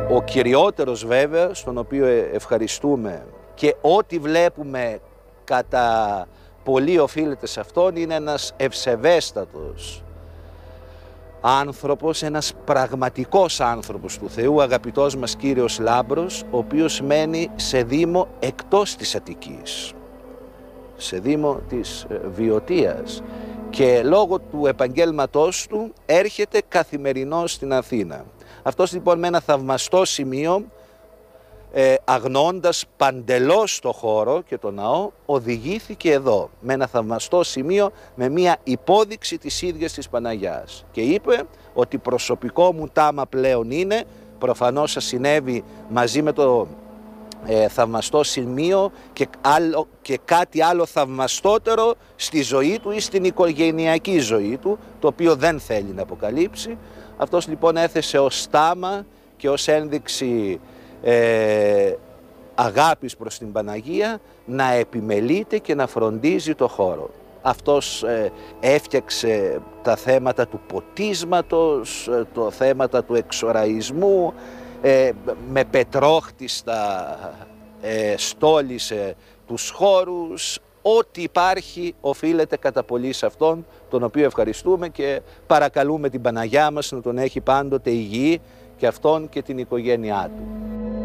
Ο κυριότερος βέβαια, στον οποίο ευχαριστούμε και ό,τι βλέπουμε κατά πολύ οφείλεται σε αυτόν, είναι ένας ευσεβέστατος άνθρωπος, ένας πραγματικός άνθρωπος του Θεού, αγαπητός μας Κύριος Λάμπρος, ο οποίος μένει σε δήμο εκτός της Αττικής, σε δήμο της Βιωτίας, και λόγω του επαγγέλματός του έρχεται καθημερινώς στην Αθήνα. Αυτός λοιπόν με ένα θαυμαστό σημείο, αγνοώντας παντελώς το χώρο και το ναό, οδηγήθηκε εδώ με ένα θαυμαστό σημείο, με μια υπόδειξη της ίδιας της Παναγιάς, και είπε ότι προσωπικό μου τάμα πλέον είναι, προφανώς σας συνέβη μαζί με το θαυμαστό σημείο και κάτι άλλο θαυμαστότερο στη ζωή του ή στην οικογενειακή ζωή του, το οποίο δεν θέλει να αποκαλύψει. Αυτός λοιπόν έθεσε ως τάμα και ως ένδειξη αγάπης προς την Παναγία να επιμελείται και να φροντίζει το χώρο. Αυτός έφτιαξε τα θέματα του ποτίσματος, το θέματα του εξοραϊσμού, με πετρόχτιστα στόλισε τους χώρους. Ό,τι υπάρχει οφείλεται κατά πολύ σε αυτόν, τον οποίο ευχαριστούμε και παρακαλούμε την Παναγιά μας να τον έχει πάντοτε υγιή, και αυτόν και την οικογένειά του.